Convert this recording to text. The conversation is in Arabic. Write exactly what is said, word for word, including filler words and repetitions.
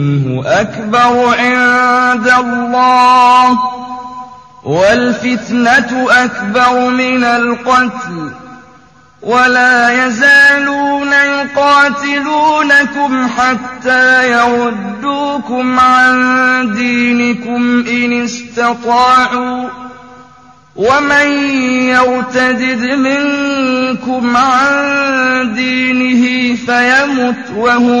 أكبر عند الله والفتنة أكبر من القتل ولا يزالون يقاتلونكم حتى يردوكم عن دينكم إن استطاعوا ومن يرتدد منكم عن دينه فيمت وهو